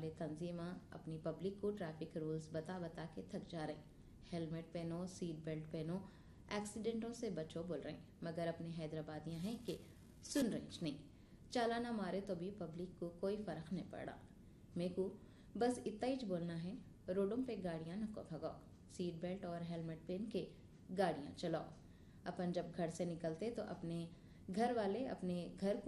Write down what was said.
वाले तंजीमा अपनी पब्लिक को ट्रैफिक रूल्स बता बता के थक जा रहे। हेलमेट पहनो, सीट बेल्ट पहनो, एक्सीडेंटों से बचो बोल रहे, मगर अपने हैदराबादियां हैं कि सुन रही नहीं। चालाना मारे तो भी पब्लिक को कोई फर्क नहीं पड़ा। मेरे को बस इतना ही बोलना है, रोडों पे गाड़ियां नको भगाओ, सीट बेल्ट और हेलमेट पहन के गाड़ियां चलाओ। अपन जब घर से निकलते तो अपने घर वाले अपने घर को